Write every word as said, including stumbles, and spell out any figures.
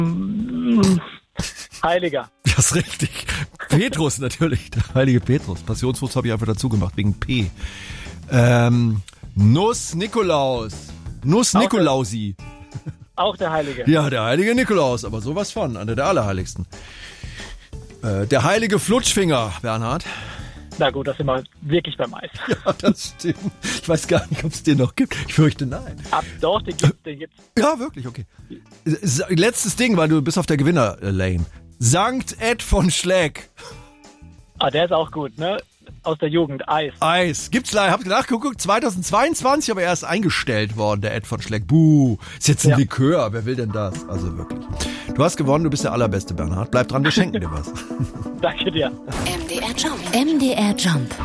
Heiliger. Das ist richtig. Petrus natürlich, der heilige Petrus. Passionsfrucht habe ich einfach dazu gemacht, wegen P. Ähm, Nuss Nikolaus. Nuss Nikolausi. Auch der Heilige. Ja, der heilige Nikolaus, aber sowas von, einer der Allerheiligsten. Äh, der heilige Flutschfinger, Bernhard. Na gut, das sind wir wirklich beim Eis. Ja, das stimmt. Ich weiß gar nicht, ob es den noch gibt. Ich fürchte, nein. Ab, doch, den gibt's, den gibt's. Ja, wirklich, okay. S- Letztes Ding, weil du bist auf der Gewinner-Lane. Sankt Ed von Schleck. Ah, der ist auch gut, ne? Aus der Jugend, Eis. Eis. Gibt's leider, habt ihr nachgeguckt? zweitausendzweiundzwanzig, aber er ist eingestellt worden, der Ed von Schleck. Buh. Ist jetzt ein Ja. Likör. Wer will denn das? Also wirklich. Du hast gewonnen, du bist der Allerbeste, Bernhard. Bleib dran, wir schenken dir was. Danke dir. M D R Jump. M D R Jump.